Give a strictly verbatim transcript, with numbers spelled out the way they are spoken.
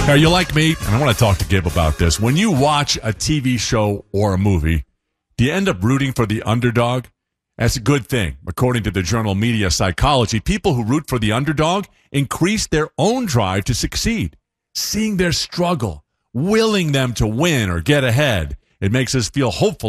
Now, you like me, and I want to talk to Gabe about this. When you watch a T V show or a movie, do you end up rooting for the underdog? That's a good thing. According to the journal Media Psychology, people who root for the underdog increase their own drive to succeed. Seeing their struggle, willing them to win or get ahead, it makes us feel hopeful